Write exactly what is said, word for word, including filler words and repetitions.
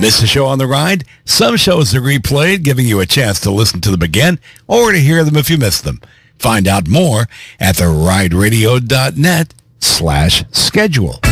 Miss a show on the ride? Some shows are replayed, giving you a chance to listen to them again or to hear them if you missed them. Find out more at the ride radio dot net slash schedule.